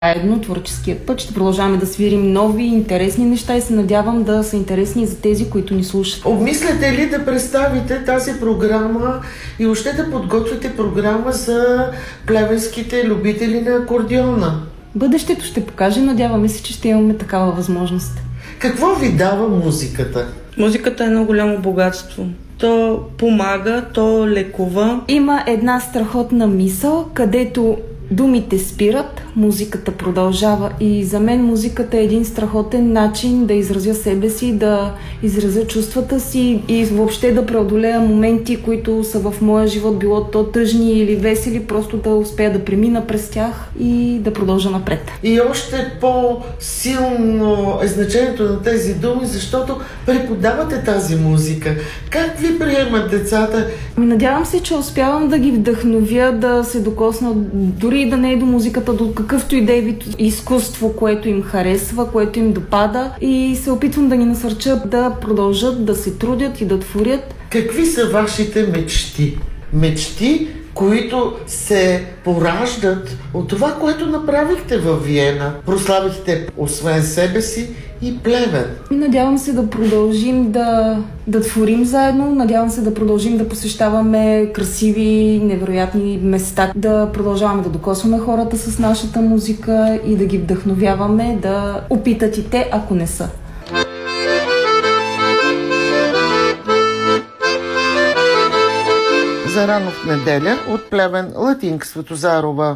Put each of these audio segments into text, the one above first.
заедно творческия път. Ще продължаваме да свирим нови, интересни неща и се надявам да са интересни за тези, които ни слушат. Обмисляте ли да представите тази програма и още да подготвите програма за плевенските любители на акордеона? Бъдещето ще покаже, надяваме се, че ще имаме такава възможност. Какво ви дава музиката? Музиката е едно голямо богатство. То помага, то лекува. Има една страхотна мисъл, където думите спират, музиката продължава и за мен музиката е един страхотен начин да изразя себе си, да изразя чувствата си и въобще да преодолея моменти, които са в моя живот, било то тъжни или весели, просто да успея да премина през тях и да продължа напред. И още по-силно е значението на тези думи, защото преподавате тази музика. Как ви приемат децата? Надявам се, че успявам да ги вдъхновя, да се докоснат дори да не е до музиката, до какъвто и да е вид изкуство, което им харесва, което им допада, и се опитвам да ни насърча да продължат да се трудят и да творят. Какви са вашите мечти? Мечти, които се пораждат от това, което направихте във Виена. Прославихте освен себе си и Плевен. Надявам се да продължим да творим заедно, надявам се да продължим да посещаваме красиви, невероятни места, да продължаваме да докосваме хората с нашата музика и да ги вдъхновяваме да опитат и те, ако не са. За рано в неделя от Плевен Латинка Светозарова.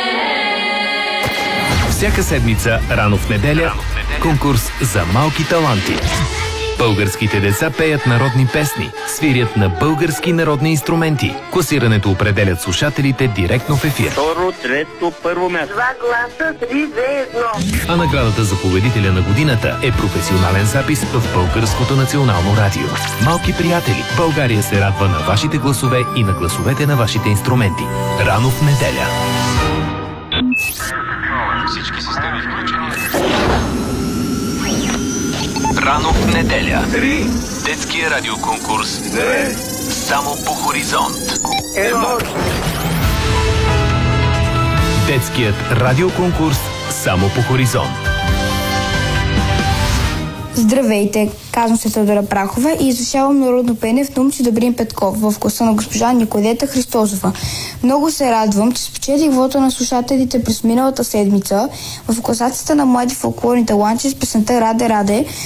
Всяка седмица рано в неделя конкурс за малки таланти. Българските деца пеят народни песни, свирят на български народни инструменти. Класирането определят слушателите директно в ефир. Второ, трето, първо място. 2 гласа, 3, 2, 1. А наградата за победителя на годината е професионален запис в Българското национално радио. Малки приятели, България се радва на вашите гласове и на гласовете на вашите инструменти. Рано в неделя. Всички системи включени. Рано в неделя. 3. Детския радиоконкурс. 2. Само по хоризонт. 1. Детският радиоконкурс Само по хоризонт. Здравейте, казвам се Теодора Прахова и изучавам народно пеене в Numci Добрин Петков в класа на госпожа Николета Христозова. Много се радвам, че спечелих вота на слушателите през миналата седмица в класацията на млади фолклорни таланти с песента Раде, Раде,